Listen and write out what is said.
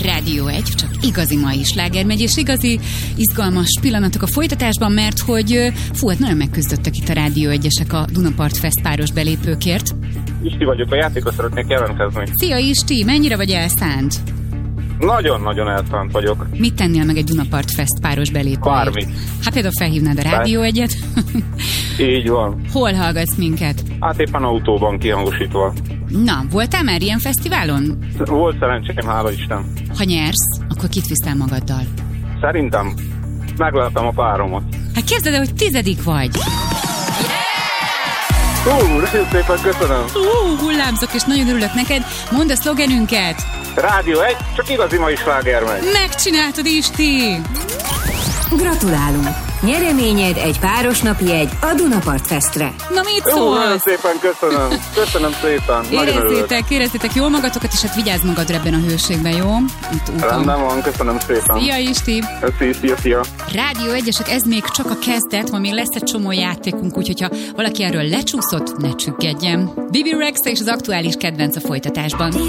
Rádió 1, csak igazi mai sláger megy, és igazi izgalmas pillanatok a folytatásban, mert hogy hát nagyon megküzdöttek itt a Rádió 1-esek a Dunapart Fest páros belépőkért. Isti vagyok, a játékos szeretnék jelentkezni. Szia Isti, mennyire vagy elszánt? Nagyon-nagyon elszánt vagyok. Mit tennél meg egy Dunapart Fest páros belépőért? Bármit. Hát például felhívnád a Rádió 1-et? Így van. Hol hallgatsz minket? Hát éppen autóban kihangosítva. Na, voltál már ilyen fesztiválon? Volt szerencsém, hála Isten. Ha nyersz, akkor kit viszel magaddal? Szerintem meglettem a páromat. Hát képzeld el, hogy 10. vagy. Nagyon szépen köszönöm. Hullámzok, és nagyon örülök neked. Mondd a szlogenünket. Rádió 1, csak igazi mai sláger megy. Megcsináltad, Isti! Gratulálunk! Nyereményed egy párosnapi jegy a Dunapart Festre. Na mit Nagyon szólsz? szépen köszönöm. Köszönöm szépen. Nagyon örülök. Érezzétek jól magatokat, és hát vigyázz magadra ebben a hőségben, jó? Itt úton. Rendben van, köszönöm szépen. Szia, Isti! Szia. Rádió 1-esek, ez még csak a kezdet, ma még lesz egy csomó játékunk, úgyhogy ha valaki erről lecsúszott, ne csüggedjen. Bibi Rexha és az aktuális kedvenc a folytatásban.